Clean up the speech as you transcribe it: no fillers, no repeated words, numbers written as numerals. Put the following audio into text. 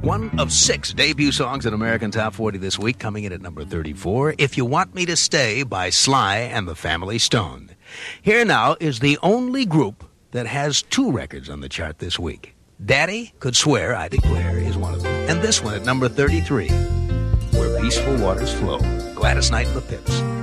One of 6 debut songs in American Top 40 this week, coming in at number 34, If You Want Me to Stay by Sly and the Family Stone. Here now is the only group that has 2 records on the chart this week. Daddy Could Swear I Declare is one of them. And this one at number 33, Where Peaceful Waters Flow. Gladys Knight and the Pips.